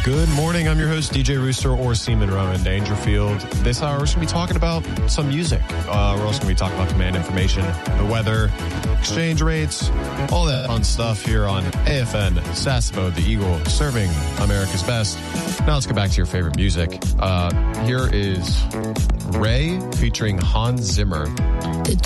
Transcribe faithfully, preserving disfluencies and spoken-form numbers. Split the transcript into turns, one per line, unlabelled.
Good morning. I'm your host, D J Rooster or Seaman Rowan Dangerfield. This hour, we're going to be talking about some music. Uh, we're also going to be talking about command information, the weather, exchange rates, all that fun stuff here on A F N, Sasebo, the Eagle, serving America's best. Now let's get back to your favorite music. Uh, here is Ray featuring Hans Zimmer.